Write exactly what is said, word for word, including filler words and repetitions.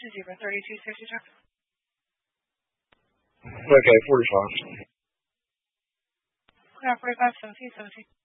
to zero thirty-two safety check. Okay, forty-five. Clear forty-five, seventeen, seventeen.